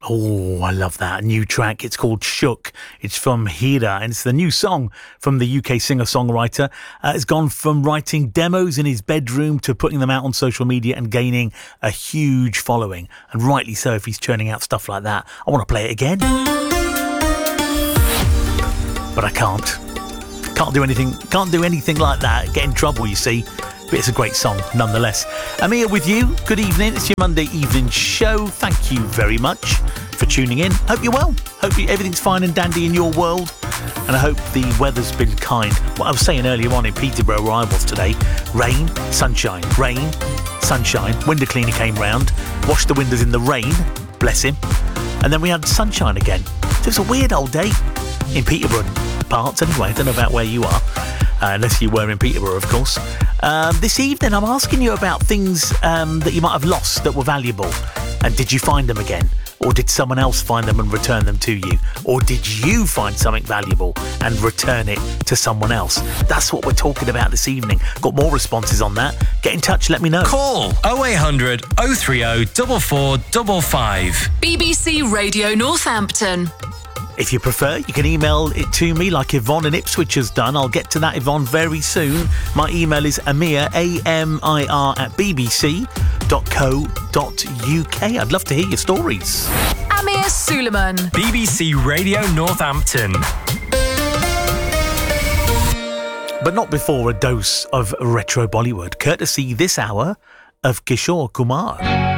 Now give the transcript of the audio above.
Oh, I love that. A new track. It's called Shook. It's from Hira, and it's the new song from the UK singer-songwriter. It's gone from writing demos in his bedroom to putting them out on social media and gaining a huge following. And rightly so if he's churning out stuff like that. I want to play it again. But I can't. Can't do anything like that. Get in trouble, you see. But it's a great song nonetheless. I'm here with you. Good evening. It's your Monday evening show. Thank you very much for tuning in. Hope you're well. Hope everything's fine and dandy in your world. And I hope the weather's been kind. What I was saying earlier on in Peterborough, where I was today, rain, sunshine. Window cleaner came round, washed the windows in the rain, bless him. And then we had sunshine again. So it's a weird old day in Peterborough parts anyway. I don't know about where you are. Unless you were in Peterborough, of course. This evening, I'm asking you about things that you might have lost that were valuable. And did you find them again? Or did someone else find them and return them to you? Or did you find something valuable and return it to someone else? That's what we're talking about this evening. Got more responses on that? Get in touch, let me know. Call 0800 030 4455. BBC Radio Northampton. If you prefer, you can email it to me like Yvonne in Ipswich has done. I'll get to that, Yvonne, very soon. My email is amir, AMIR, @bbc.co.uk. I'd love to hear your stories. Amir Suleiman. BBC Radio Northampton. But not before a dose of retro Bollywood, courtesy this hour of Kishore Kumar.